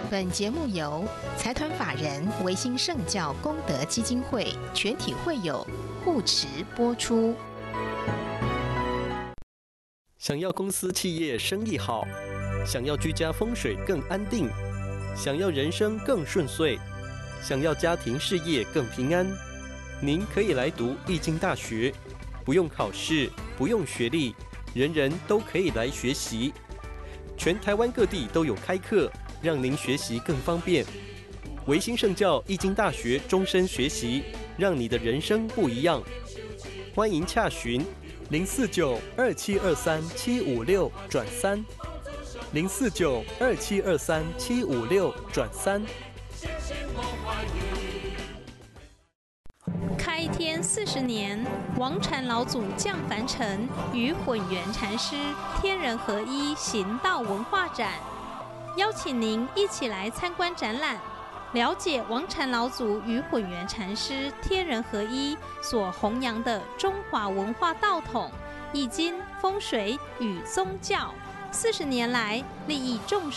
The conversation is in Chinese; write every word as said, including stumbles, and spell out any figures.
本节目由财团法人维新圣教功德基金会全体会友护持播出。 想要公司企业生意好，想要居家风水更安定，想要人生更顺遂，想要家庭事业更平安，您可以来读易经大学，不用考试，不用学历，人人都可以来学习。全台湾各地都有开课，让您学习更方便。维新圣教易经大学终身学习，让你的人生不一样。欢迎洽询零四九二七二三七五六转三，零四九二七二三七五六转三。 开天四十年，王禅老祖降凡尘，与混元禅师天人合一行道文化展，邀请您一起来参观展览，了解王禅老祖与混元禅师天人合一所弘扬的中华文化道统、易经、风水与宗教，四十年来利益众生。